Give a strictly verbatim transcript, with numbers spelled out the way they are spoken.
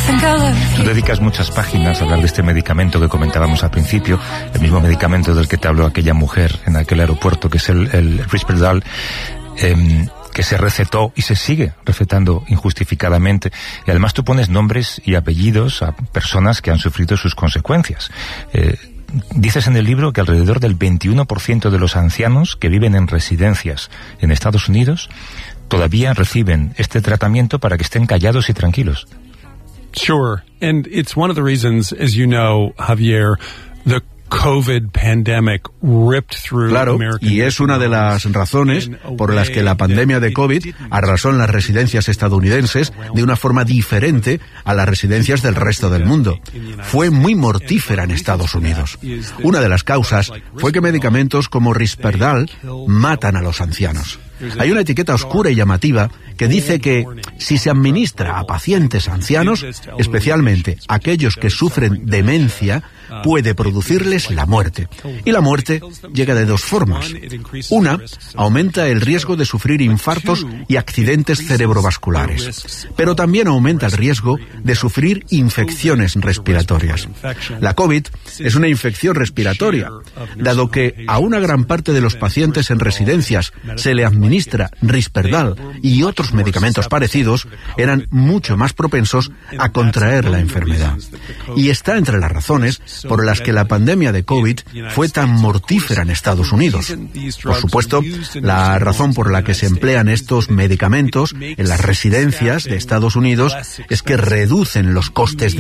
Tú dedicas muchas páginas a hablar de este medicamento que comentábamos al principio, el mismo medicamento del que te habló aquella mujer en aquel aeropuerto, que es el, el Risperdal, eh, que se recetó y se sigue recetando injustificadamente. Y además tú pones nombres y apellidos a personas que han sufrido sus consecuencias. Eh, dices en el libro que alrededor del veintiuno por ciento de los ancianos que viven en residencias en Estados Unidos todavía reciben este tratamiento para que estén callados y tranquilos. Sure. And it's one of the reasons, as you know, Javier, the COVID pandemic ripped through Claro, y es una de las razones por las que la pandemia de COVID arrasó en las residencias estadounidenses de una forma diferente a las residencias del resto del mundo. Fue muy mortífera en Estados Unidos. Una de las causas fue que medicamentos como Risperdal matan a los ancianos. Hay una etiqueta oscura y llamativa que dice que si se administra a pacientes ancianos, especialmente aquellos que sufren demencia, puede producirles la muerte. Y la muerte llega de dos formas. Una, aumenta el riesgo de sufrir infartos y accidentes cerebrovasculares, pero también aumenta el riesgo de sufrir infecciones respiratorias. La COVID es una infección respiratoria, dado que a una gran parte de los pacientes en residencias se le administra Risperdal y otros medicamentos parecidos, eran mucho más propensos a contraer la enfermedad. Y está entre las razones por las que la pandemia de COVID fue tan mortífera en Estados Unidos. Por supuesto, la razón por la que se emplean estos medicamentos en las residencias de Estados Unidos es que reducen los costes de